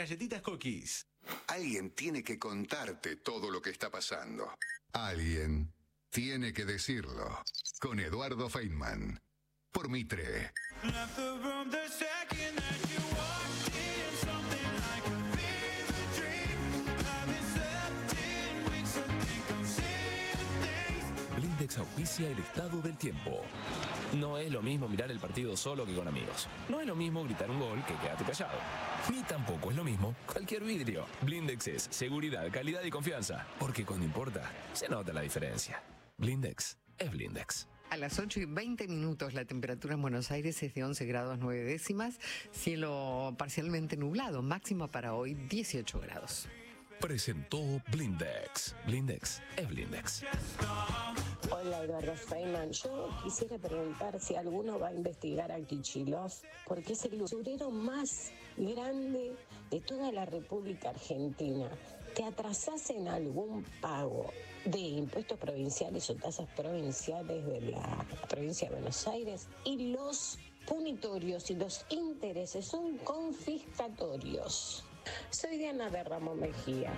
galletitas Cookies. Alguien tiene que contarte todo lo que está pasando. Alguien tiene que decirlo. Con Eduardo Feynman. Por Mitre. Blindex auspicia el estado del tiempo. No es lo mismo mirar el partido solo que con amigos. No es lo mismo gritar un gol que quedarte callado. Ni tampoco es lo mismo cualquier vidrio. Blindex es seguridad, calidad y confianza. Porque cuando importa, se nota la diferencia. Blindex es Blindex. A las 8:20, la temperatura en Buenos Aires es de 11 grados 9 décimas, cielo parcialmente nublado, máxima para hoy 18 grados. Presentó Blindex. Blindex es Blindex. Hola Eduardo Feynman, yo quisiera preguntar si alguno va a investigar a Kicillof, porque es el usurero más grande de toda la República Argentina. ¿Te atrasás en algún pago de impuestos provinciales o tasas provinciales de la provincia de Buenos Aires? Y los punitorios y los intereses son confiscatorios. Soy Diana de Ramos Mejía.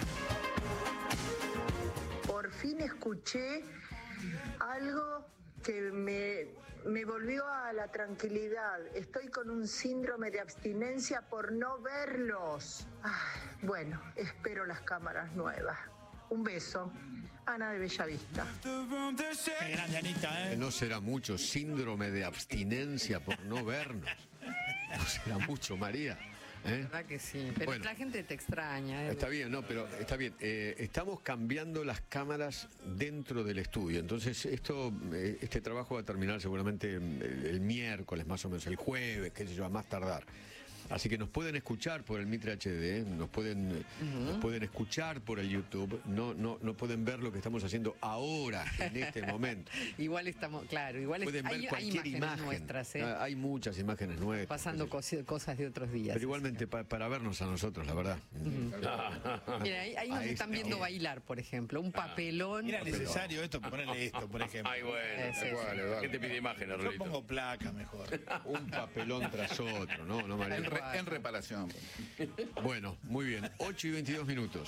Por fin escuché algo que me volvió a la tranquilidad. Estoy con un síndrome de abstinencia por no verlos. Ay, bueno, espero las cámaras nuevas. Un beso. Ana de Bellavista. Qué grande, Anita, ¿eh? No será mucho síndrome de abstinencia por no vernos. No será mucho, María. La verdad que sí, pero bueno, la gente te extraña. Está bien, no, pero está bien. Estamos cambiando las cámaras dentro del estudio, entonces este trabajo va a terminar seguramente el miércoles, más o menos, el jueves, qué sé yo, a más tardar. Así que nos pueden escuchar por el Mitre HD, nos pueden escuchar por el YouTube, no pueden ver lo que estamos haciendo ahora, en este momento. Igual estamos, claro, pueden ver cualquier imagen nuestras, Hay muchas imágenes nuestras. Pasando cosas de otros días. Pero igualmente para vernos a nosotros, la verdad. Mira, ahí nos están viendo bailar, por ejemplo, un papelón. Era necesario esto, ponerle esto, por ejemplo. Ay, bueno, ¿qué te pide imágenes, Yo pongo placa mejor. Un papelón tras otro, ¿no, María? En reparación. Bueno, muy bien. 8:22.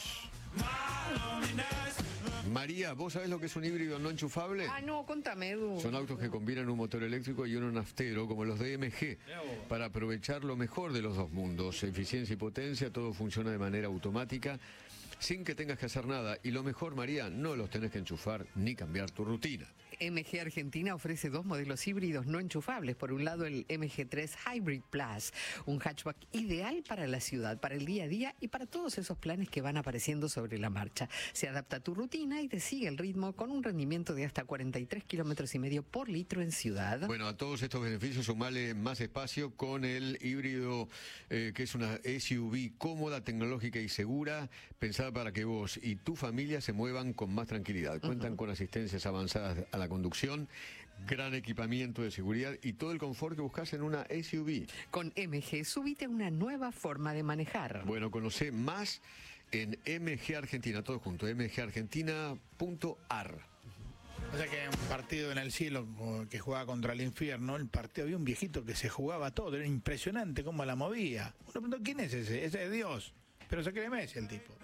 María, ¿vos sabés lo que es un híbrido no enchufable? No, contame, Edu. Son autos que combinan un motor eléctrico y uno naftero, como los de MG, para aprovechar lo mejor de los dos mundos. Eficiencia y potencia, todo funciona de manera automática, sin que tengas que hacer nada. Y lo mejor, María, no los tenés que enchufar ni cambiar tu rutina. MG Argentina ofrece 2 modelos híbridos no enchufables. Por un lado, el MG3 Hybrid Plus, un hatchback ideal para la ciudad, para el día a día y para todos esos planes que van apareciendo sobre la marcha. Se adapta a tu rutina y te sigue el ritmo con un rendimiento de hasta 43,5 kilómetros por litro en ciudad. Bueno, a todos estos beneficios sumale más espacio con el híbrido, que es una SUV cómoda, tecnológica y segura, pensada para que vos y tu familia se muevan con más tranquilidad. Cuentan con asistencias avanzadas a la conducción, gran equipamiento de seguridad y todo el confort que buscas en una SUV. Con MG, subite a una nueva forma de manejar. Bueno, conocé más en MG Argentina, todo junto, mgargentina.ar. O sea que en un partido en el cielo que jugaba contra el infierno, el partido había un viejito que se jugaba todo, era impresionante cómo la movía. Uno preguntó, ¿quién es ese? Ese es Dios. Pero se cree Messi el tipo.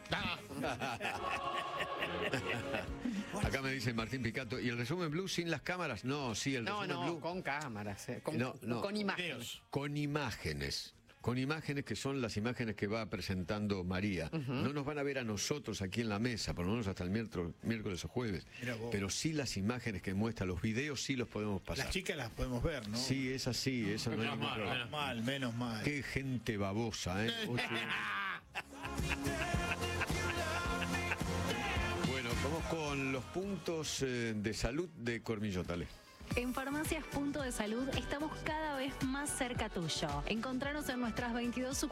Acá me dice Martín Picato, ¿y el resumen Blue sin las cámaras? No, sí, el resumen Blue. Con cámaras, con imágenes. Con imágenes. Con imágenes que son las imágenes que va presentando María. No nos van a ver a nosotros aquí en la mesa, por lo menos hasta el miércoles o jueves. Pero sí las imágenes que muestra, los videos sí los podemos pasar. Las chicas las podemos ver, ¿no? Sí, es así, eso no hay ningún problema. Menos mal. Qué gente babosa, ¿eh? Bueno, vamos con los puntos de salud de Cormillotale. En Farmacias Punto de Salud estamos cada vez más cerca tuyo. Encontranos en nuestras 22